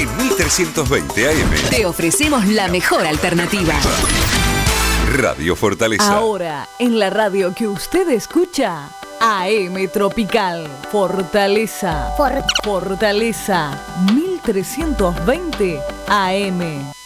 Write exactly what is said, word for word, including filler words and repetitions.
En mil trescientos veinte A M. Te ofrecemos la mejor alternativa. Radio Fortaleza. Ahora, en la radio que usted escucha, A M Tropical. Fortaleza. For- Fortaleza. mil trescientos veinte A M.